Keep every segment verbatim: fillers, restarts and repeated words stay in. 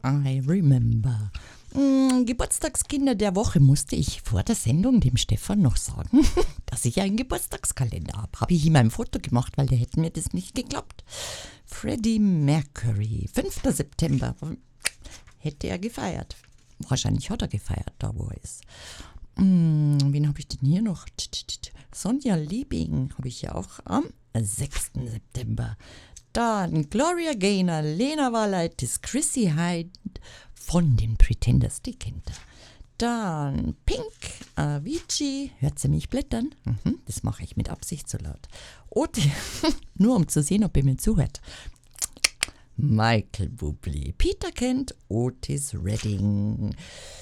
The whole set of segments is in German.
I remember. Mm, Geburtstagskinder der Woche musste ich vor der Sendung dem Stefan noch sagen, dass ich einen Geburtstagskalender habe. Habe ich ihm ein Foto gemacht, weil der hätte mir das nicht geglaubt. Freddie Mercury, fünfter September, hätte er gefeiert. Wahrscheinlich hat er gefeiert, da wo er ist. Mm, wen habe ich denn hier noch? Sonja Liebing habe ich ja auch am sechsten September. Dann Gloria Gaynor, Lena Valaitis, Chrissy Hyde von den Pretenders, die kennt ihr. Dann Pink, Avicii, hört sie mich blättern? Mhm, das mache ich mit Absicht so laut. Otis, nur um zu sehen, ob ihr mir zuhört. Michael Bublé, Peter Kent, Otis Redding,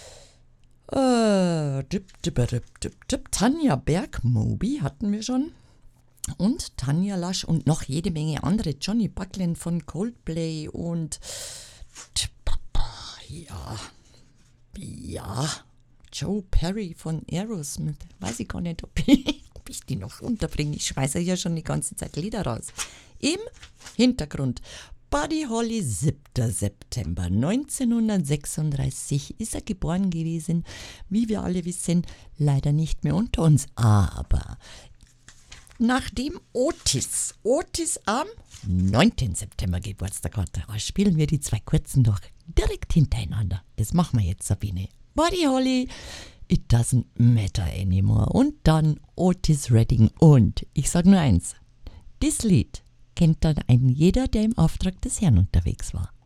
äh, dip, dip, dip, dip, dip, Tanja Berg, Moby hatten wir schon. Und Tanja Lasch und noch jede Menge andere. Johnny Buckland von Coldplay und ja, ja, Joe Perry von Aerosmith. Weiß ich gar nicht, ob ich, ob ich die noch unterbringe. Ich schmeiße ja schon die ganze Zeit Lieder raus. Im Hintergrund Buddy Holly, siebter September neunzehnhundertsechsunddreißig ist er geboren gewesen. Wie wir alle wissen, leider nicht mehr unter uns. Aber nachdem Otis, Otis am neunten September Geburtstag hatte, spielen wir die zwei kurzen doch direkt hintereinander. Das machen wir jetzt, Sabine. Buddy Holly, It Doesn't Matter Anymore. Und dann Otis Redding. Und ich sage nur eins, das Lied kennt dann ein jeder, der im Auftrag des Herrn unterwegs war.